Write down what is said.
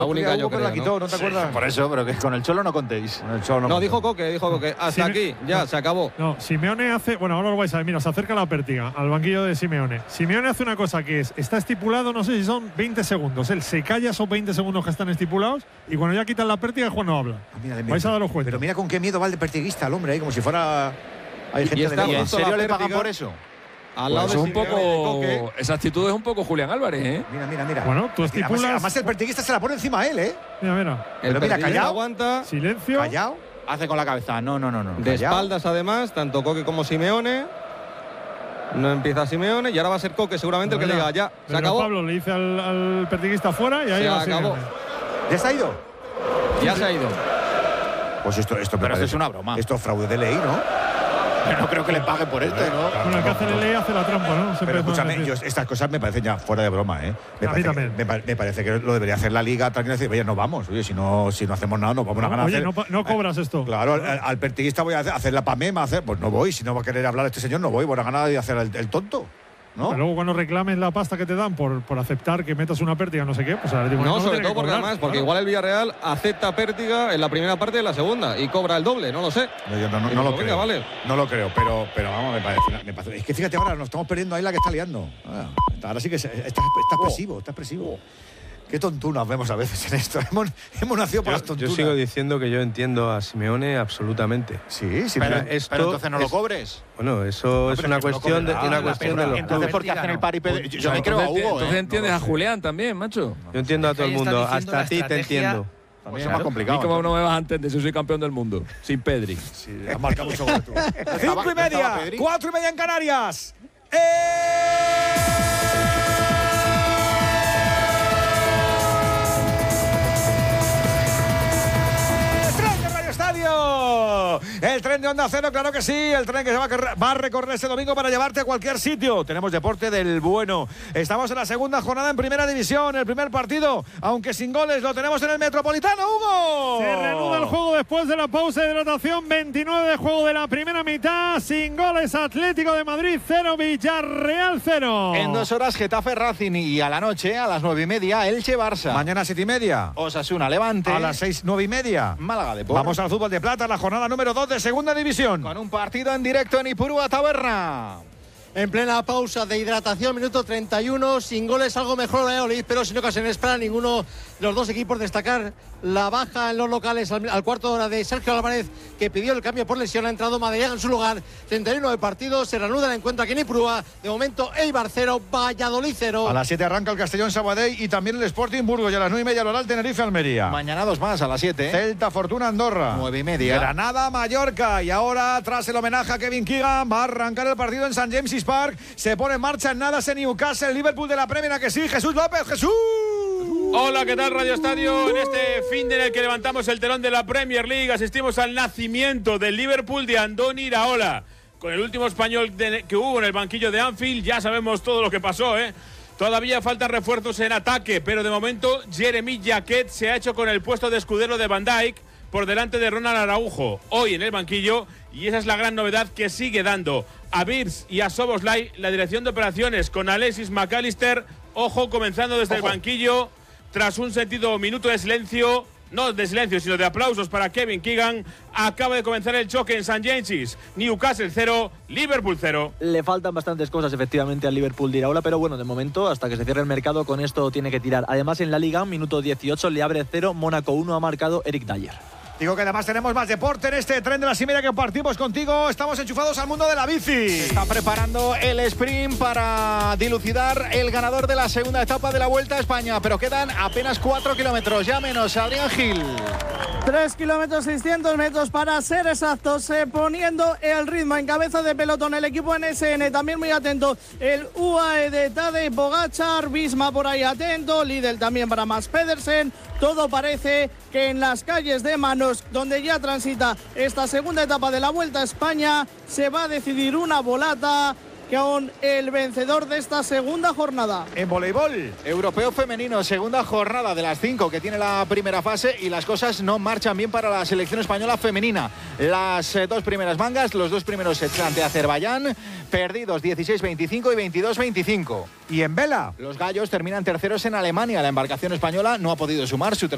La única yo creo, la quitó, ¿no? ¿no te acuerdas? Por eso, pero que con el Cholo no contéis. Con el Cholo No, dijo Coque. Hasta aquí, ya, se acabó. No, Simeone hace… Bueno, ahora lo vais a ver. Mira, se acerca la Pértiga al banquillo de Simeone. Simeone hace una cosa que está estipulado, no sé si son 20 segundos. Él se calla esos 20 segundos que están estipulados y cuando ya quitan la Pértiga, Juan no habla. Vais a daros cuenta. Pero mira con qué miedo va el de pertiguista el hombre ahí, como si fuera… Hay gente está de ¿Y en justo serio la le pagan Pértiga. por eso? Al lado Pues de un Simeone y poco, Coque. esa actitud es un poco Julián Álvarez, ¿eh? Mira. Bueno, tú estipulas… Además el pertiguista se la pone encima a él, ¿eh? Mira. El Pero mira, Pértiga callao. aguanta. Silencio. Callao. Hace con la cabeza. No. De espaldas, además, tanto Coque como Simeone. No empieza Simeone y ahora va a ser Coque seguramente el que le diga ya. Se Pedro acabó. Pablo le dice al pertiguista fuera y ahí Se va acabó. Simeone. ¿Ya se ha ido? Ya se ha ido. Pues esto me Pero esto parece- es una broma. Esto es fraude de ley, ¿no? No creo que le pague por esto, ¿no? Bueno, el que hace la ley hace la trampa, ¿no? Se Pero empezó a escúchame, decir. estas cosas me parecen ya fuera de broma, ¿eh? A mí también. Me parece que lo debería hacer la Liga tranquila y decir, oye, no vamos. Oye, si no hacemos nada, nos vamos a ganar. Oye, no cobras esto. Claro, al pertiguista voy a hacer la PAMEMA, pues no voy. Si no va a querer hablar este señor, no voy. Voy a ganar y hacer el tonto, ¿no? Pero luego cuando reclames la pasta que te dan por aceptar que metas una Pértiga, no sé qué, pues ahora digo, No, sobre tiene todo que porque cobrar. además, porque igual el Villarreal acepta Pértiga en la primera parte de la segunda y cobra el doble, no lo sé. No, yo no Y lo venga, creo. vale. No lo creo, pero vamos, me parece. Es que fíjate ahora, nos estamos perdiendo ahí la que está liando. Ahora sí que está expresivo. Qué tontunas vemos a veces en esto. Hemos nacido para las Yo tontunas. sigo diciendo que yo entiendo a Simeone absolutamente. Sí, Pero, esto pero entonces no lo es- cobres. Bueno, eso es una cuestión de los Entonces, ¿por qué hacen el paripé? Yo me creo a Hugo, Entonces ¿eh? entiendes a Julián también, macho. Yo entiendo a todo el Ahí está mundo, diciendo hasta la a ti te estrategia. entiendo. También es más ¿Y complicado. cómo no me vas a entender si soy campeón del mundo? Sin Pedri. Sí, has marcado mucho gol tú. ¿Estaba 5:30, Pedri? 4:30 en Canarias. ¡Tren de Radio Estadio! El tren de Onda Cero, claro que sí. El tren que se va a recorrer este domingo para llevarte a cualquier sitio. Tenemos deporte del bueno. Estamos en la segunda jornada en Primera División. El primer partido, aunque sin goles, lo tenemos en el Metropolitano, Hugo. Se reanuda el juego después de la pausa de hidratación. 29 de juego de la primera mitad. Sin goles, Atlético de Madrid 0, Villarreal 0. En 2 horas, Getafe Racing y a la noche, a las 9:30, Elche Barça. Mañana 7:30. Osasuna Levante. A las 6, 9:30. Málaga Depor. Vamos al fútbol de plata, la jornada número 2 de Segunda División. Con un partido en directo en Ipurúa Taberna. En plena pausa de hidratación, minuto 31, sin goles, algo mejor Valladolid, pero sin ocasiones para ninguno de los dos equipos. Destacar la baja en los locales al cuarto de hora de Sergio Álvarez, que pidió el cambio por lesión. Ha entrado Madariaga en su lugar. 31 de partido, se reanuda el encuentro aquí en Ipurúa. De momento, Eibar 0, Valladolid 0. A las 7 arranca el Castellón Sabadell y también el Sporting Burgos. Y a las 9:30 el Oral Tenerife Almería. Mañana 2 más, a las 7. Celta Fortuna Andorra. 9:30. Granada Mallorca. Y ahora, tras el homenaje a Kevin Keegan, va a arrancar el partido en St. James's Park. Se pone en marcha en nada ese Newcastle, Liverpool de la Premier, ¿a que sí? Jesús López, Jesús. Hola, ¿qué tal Radio Estadio? En este fin en el que levantamos el telón de la Premier League, asistimos al nacimiento del Liverpool de Andoni Iraola. Con el último español que hubo en el banquillo de Anfield, ya sabemos todo lo que pasó, ¿eh? Todavía faltan refuerzos en ataque, pero de momento Jeremy Jacquet se ha hecho con el puesto de escudero de Van Dijk por delante de Ronald Araujo, hoy en el banquillo, y esa es la gran novedad que sigue dando a Birz y a Szoboszlai la dirección de operaciones con Alexis McAllister, ojo, comenzando desde el banquillo, tras un sentido minuto de silencio, no de silencio, sino de aplausos para Kevin Keegan. Acaba de comenzar el choque en St. James's. Newcastle 0, Liverpool 0. Le faltan bastantes cosas efectivamente al Liverpool de Iraola, pero bueno, de momento, hasta que se cierre el mercado, con esto tiene que tirar. Además, en la Liga, minuto 18, le abre 0, Mónaco 1, ha marcado Eric Dyer. Digo que además tenemos más deporte en este tren de la 6:30 que partimos contigo. Estamos enchufados al mundo de la bici. Se está preparando el sprint para dilucidar el ganador de la segunda etapa de la Vuelta a España, pero quedan apenas 4 kilómetros, ya menos. Adrián Gil. 3 kilómetros 600 metros para ser exactos, poniendo el ritmo en cabeza de pelotón el equipo NSN, también muy atento el UAE de Tadej Pogačar, Visma por ahí atento, Lidl también para Mads Pedersen. Todo parece que en las calles de Manos, donde ya transita esta segunda etapa de la Vuelta a España, se va a decidir una volata con el vencedor de esta segunda jornada. En voleibol, Europeo femenino, segunda jornada de las 5 que tiene la primera fase, y las cosas no marchan bien para la selección española femenina. Las 2 primeras mangas, los 2 primeros sets ante Azerbaiyán, perdidos 16-25 y 22-25. Y en vela, los gallos terminan terceros en Alemania. La embarcación española no ha podido sumar su